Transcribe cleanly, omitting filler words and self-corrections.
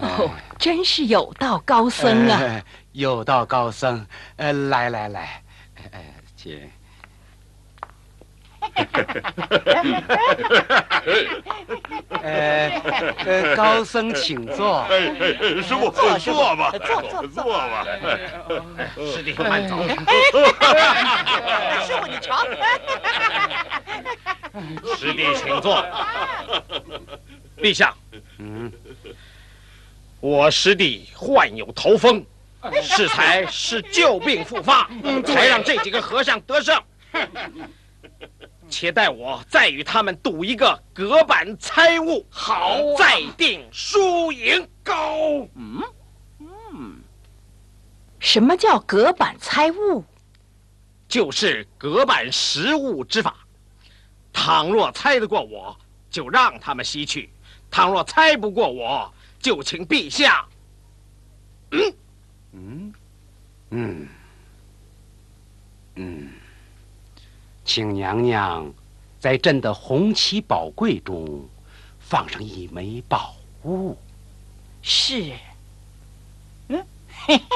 哦，真是有道高僧啊！ 有道高僧，来，请。高僧请坐。 师傅，坐吧，坐吧。 师弟慢走。 师傅，你瞧。 师弟请坐。陛下，我师弟患有头风，适才是旧病复发，才让这几个和尚得胜。且待我再与他们赌一个隔板猜物，好，再定输赢。高， 什么叫隔板猜物？ 就是隔板食物之法。倘若猜得过我，就让他们西去；倘若猜不过我，就请陛下。 请娘娘在朕的红旗宝柜中放上一枚宝物。 是。